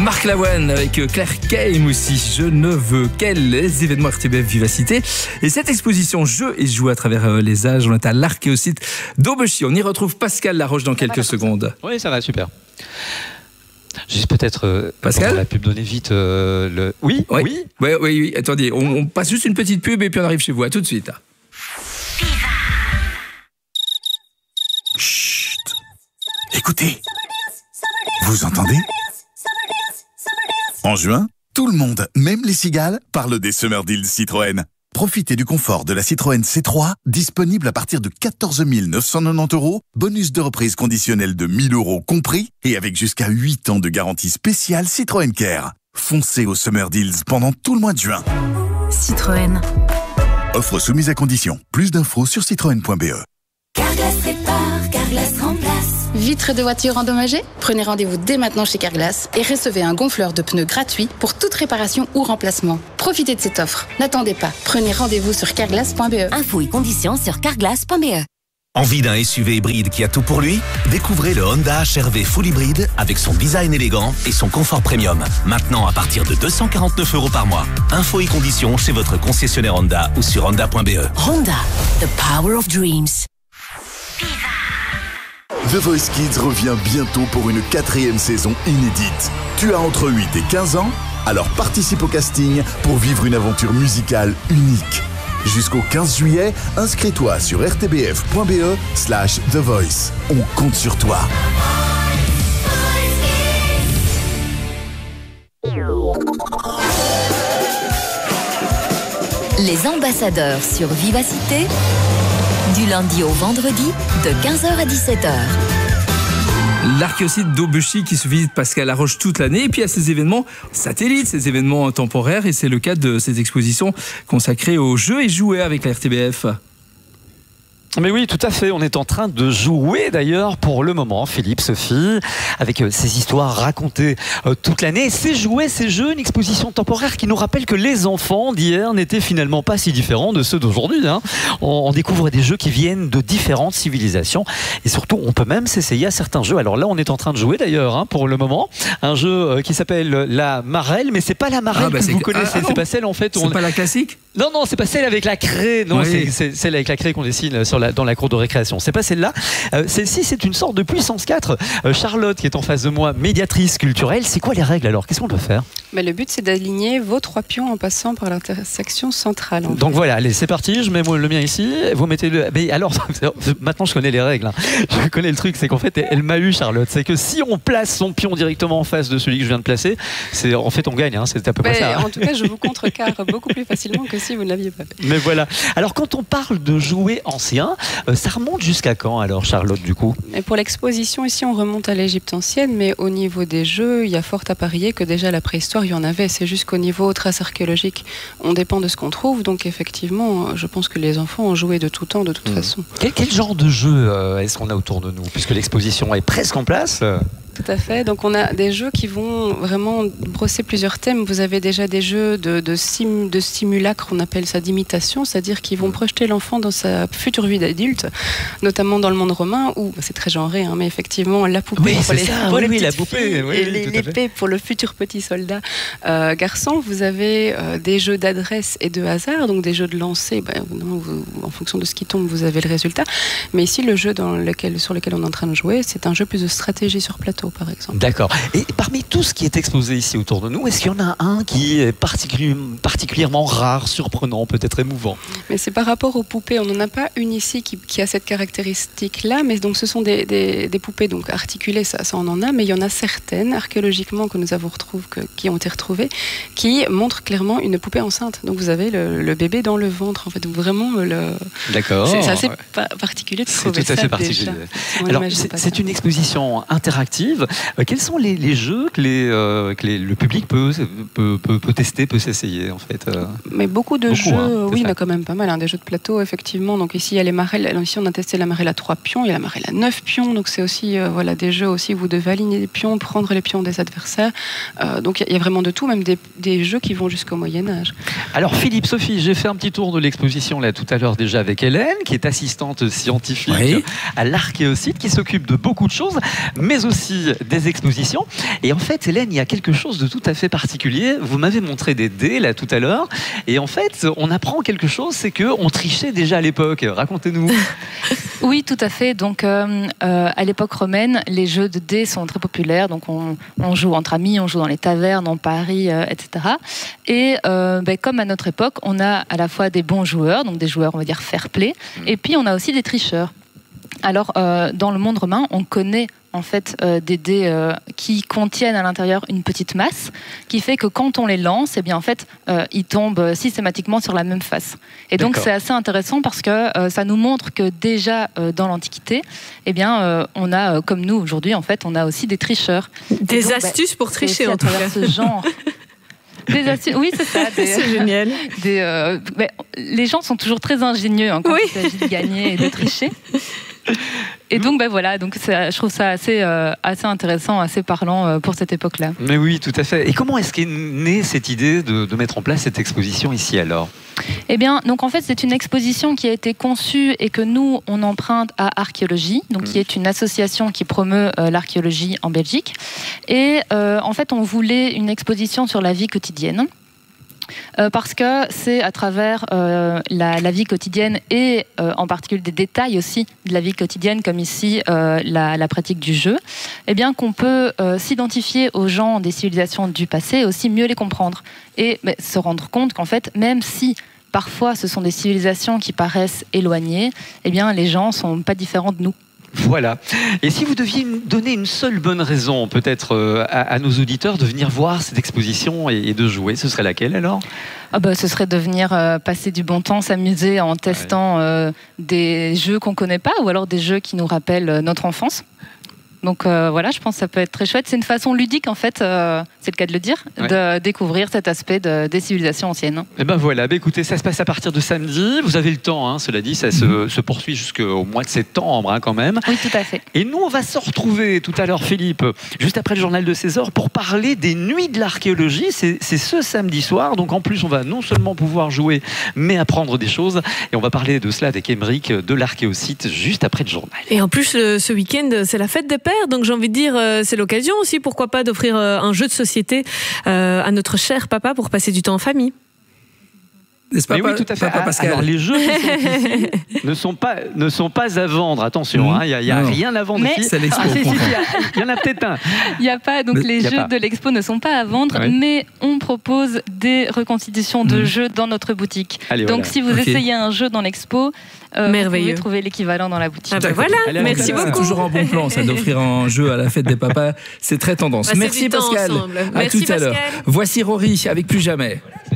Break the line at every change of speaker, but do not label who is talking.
Marc Lavoine avec Claire Kame aussi. Je ne veux qu'elle. Les événements RTBF Vivacité. Et cette exposition Jeux et jouets à travers les âges, on est à l'Archéosite d'Aubechy. On y retrouve Pascal Laroche dans quelques secondes.
Oui, ça va, super. Juste peut-être
Pascal,
la pub, donner vite le. Oui,
oui. Oui. Attendez, on passe juste une petite pub et puis on arrive chez vous. À tout de suite.
Chut. Écoutez. Vous entendez? En juin, tout le monde, même les cigales, parle des Summer Deals Citroën. Profitez du confort de la Citroën C3, disponible à partir de 14 990 €, bonus de reprise conditionnel de 1 000 € compris, et avec jusqu'à 8 ans de garantie spéciale Citroën Care. Foncez aux Summer Deals pendant tout le mois de juin.
Citroën.
Offre soumise à condition. Plus d'infos sur citroën.be.
Carglass répare, Carglass remplace. Vitres de voiture endommagées? Prenez rendez-vous dès maintenant chez Carglass et recevez un gonfleur de pneus gratuit pour toute réparation ou remplacement. Profitez de cette offre. N'attendez pas. Prenez rendez-vous sur carglass.be.
Infos et conditions sur carglass.be.
Envie d'un SUV hybride qui a tout pour lui? Découvrez le Honda HR-V Full Hybride avec son design élégant et son confort premium. Maintenant à partir de 249 € par mois. Infos et conditions chez votre concessionnaire Honda ou sur honda.be.
Honda, the power of dreams.
The Voice Kids revient bientôt pour une 4e saison inédite. Tu as entre 8 et 15 ans? Alors participe au casting pour vivre une aventure musicale unique. Jusqu'au 15 juillet, inscris-toi sur rtbf.be/The Voice. On compte sur toi.
Les ambassadeurs sur Vivacité, du lundi au vendredi, de 15h à 17h.
L'Archéosite d'Aubechy qui se visite Pascal Laroche toute l'année. Et puis il y a ces événements satellites, ces événements temporaires. Et c'est le cas de ces expositions consacrées aux jeux et jouets avec la RTBF.
Mais oui, tout à fait. On est en train de jouer d'ailleurs pour le moment, Philippe, Sophie, avec ces histoires racontées toute l'année. Ces jouets, ces jeux, une exposition temporaire qui nous rappelle que les enfants d'hier n'étaient finalement pas si différents de ceux d'aujourd'hui. On découvre des jeux qui viennent de différentes civilisations et surtout, on peut même s'essayer à certains jeux. Alors là, on est en train de jouer d'ailleurs pour le moment un jeu qui s'appelle la marelle, mais c'est pas la marelle que vous connaissez. C'est pas celle en fait.
C'est pas la classique?
Non, c'est pas celle avec la craie. Non, oui. C'est celle avec la craie qu'on dessine dans la cour de récréation. C'est pas celle-là. Celle-ci, c'est une sorte de puissance 4. Charlotte, qui est en face de moi, médiatrice culturelle. C'est quoi les règles alors? Qu'est-ce qu'on doit faire?
Le but, c'est d'aligner vos 3 pions en passant par l'intersection centrale.
Donc voilà, allez, c'est parti. Je mets le mien ici. Vous mettez le. Mais alors, maintenant, je connais les règles. Je connais le truc. C'est qu'en fait, elle m'a eu, Charlotte. C'est que si on place son pion directement en face de celui que je viens de placer, en fait, on gagne. C'est à peu près ça.
En tout cas, je vous contrecarre beaucoup plus facilement que si vous ne l'aviez pas fait.
Mais voilà. Alors, quand on parle de jouets anciens, ça remonte jusqu'à quand alors, Charlotte, du coup?
Et pour l'exposition, ici, on remonte à l'Égypte ancienne, mais au niveau des jeux, il y a fort à parier que déjà la préhistoire, il y en avait. C'est juste qu'au niveau traces archéologiques, on dépend de ce qu'on trouve. Donc, effectivement, je pense que les enfants ont joué de tout temps, de toute façon. Quel
genre de jeu est-ce qu'on a autour de nous? Puisque l'exposition est presque en place.
Tout à fait. Donc, on a des jeux qui vont vraiment brosser plusieurs thèmes. Vous avez déjà des jeux de simulacre, on appelle ça d'imitation, c'est-à-dire qu'ils vont projeter l'enfant dans sa future vie d'adulte, notamment dans le monde romain, où c'est très genré, mais effectivement, la poupée pour les petites filles et l'épée pour le futur petit soldat garçon. Vous avez des jeux d'adresse et de hasard, donc des jeux de lancer. En fonction de ce qui tombe, vous avez le résultat. Mais ici, le jeu sur lequel on est en train de jouer, c'est un jeu plus de stratégie sur plateau, par exemple.
D'accord. Et parmi tout ce qui est exposé ici autour de nous, est-ce qu'il y en a un qui est particulièrement rare, surprenant, peut-être émouvant?
Mais c'est par rapport aux poupées. On n'en a pas une ici qui a cette caractéristique-là, mais donc ce sont des poupées donc articulées, ça on en a, mais il y en a certaines archéologiquement que nous avons qui ont été retrouvées, qui montrent clairement une poupée enceinte. Donc vous avez le bébé dans le ventre, en fait, vraiment
D'accord.
C'est assez particulier de trouver ça. C'est tout à fait particulier.
Alors c'est une exposition interactive. Quels sont les jeux que le public peut tester, peut s'essayer en fait?
Mais beaucoup de jeux, oui, il y en a quand même pas mal, des jeux de plateau effectivement. Donc ici il y a les marelles. Alors, ici on a testé la marelle à 3 pions, il y a la marelle à 9 pions. Donc c'est aussi des jeux aussi où vous devez aligner les pions, prendre les pions des adversaires. Donc il y a vraiment de tout, même des jeux qui vont jusqu'au Moyen-Âge.
Alors Philippe, Sophie, j'ai fait un petit tour de l'exposition là tout à l'heure déjà avec Hélène, qui est assistante scientifique à l'Archéosite, qui s'occupe de beaucoup de choses, mais aussi aussi des expositions. Et en fait, Hélène, il y a quelque chose de tout à fait particulier. Vous m'avez montré des dés là tout à l'heure. Et en fait, on apprend quelque chose, c'est qu'on trichait déjà à l'époque. Racontez-nous.
Oui, tout à fait. Donc, à l'époque romaine, les jeux de dés sont très populaires. Donc, on joue entre amis, on joue dans les tavernes, en Paris, etc. Et comme à notre époque, on a à la fois des bons joueurs, donc des joueurs, on va dire, fair play, et puis on a aussi des tricheurs. Alors, dans le monde romain, on connaît en fait des dés qui contiennent à l'intérieur une petite masse, qui fait que quand on les lance, eh bien en fait, ils tombent systématiquement sur la même face. Et donc c'est assez intéressant parce que ça nous montre que déjà dans l'Antiquité, eh bien on a, comme nous aujourd'hui, en fait, on a aussi des tricheurs.
Des donc, astuces pour tricher en tout cas.
Ce genre. Des astuces, oui, c'est ça.
C'est génial.
Les gens sont toujours très ingénieux quand il s'agit de gagner et de tricher. Et donc, voilà, donc je trouve ça assez intéressant, assez parlant pour cette époque-là.
Mais oui, tout à fait. Et comment est-ce qu'est née cette idée de mettre en place cette exposition ici alors ?
Eh bien, donc en fait, c'est une exposition qui a été conçue et que nous, on emprunte à Archéologie, donc qui est une association qui promeut l'archéologie en Belgique. Et en fait, on voulait une exposition sur la vie quotidienne. Parce que c'est à travers la vie quotidienne et en particulier des détails aussi de la vie quotidienne, comme ici la pratique du jeu, eh bien qu'on peut s'identifier aux gens des civilisations du passé et aussi mieux les comprendre et se rendre compte qu'en fait, même si parfois ce sont des civilisations qui paraissent éloignées, eh bien les gens ne sont pas différents de nous.
Voilà. Et si vous deviez donner une seule bonne raison, peut-être à nos auditeurs, de venir voir cette exposition et de jouer, ce serait laquelle alors ?
Ce serait de venir passer du bon temps, s'amuser en testant des jeux qu'on ne connaît pas ou alors des jeux qui nous rappellent notre enfance. Donc voilà, je pense que ça peut être très chouette. C'est une façon ludique, en fait, c'est le cas de le dire, de découvrir cet aspect des civilisations anciennes.
Et ben voilà, écoutez, ça se passe à partir de samedi. Vous avez le temps, cela dit, ça se poursuit jusqu'au mois de septembre quand même.
Oui, tout à fait.
Et nous, on va se retrouver tout à l'heure, Philippe, juste après le journal de 16h, pour parler des nuits de l'archéologie. C'est ce samedi soir. Donc en plus, on va non seulement pouvoir jouer, mais apprendre des choses. Et on va parler de cela avec Émeric de l'Archéosite juste après le journal.
Et en plus, ce week-end, c'est la fête des pères. Donc j'ai envie de dire, c'est l'occasion aussi, pourquoi pas, d'offrir un jeu de société à notre cher papa pour passer du temps en famille.
N'est-ce pas,
oui, tout à fait.
Papa Pascal.
Alors les jeux ne sont pas à vendre. Attention, il n'y a rien à vendre ici.
C'est l'expo.
Il y en a peut-être un.
Il n'y a pas. Donc les jeux de l'expo ne sont pas à vendre, mais on propose des reconstitutions de jeux dans notre boutique.
Allez,
donc si vous essayez un jeu dans l'expo, vous pouvez trouver l'équivalent dans la boutique.
Voilà, merci beaucoup.
C'est toujours un bon plan, ça, d'offrir un jeu à la fête des papas. C'est très tendance. Merci Pascal.
Ensemble.
À tout à l'heure. Voici Rory avec Plus Jamais.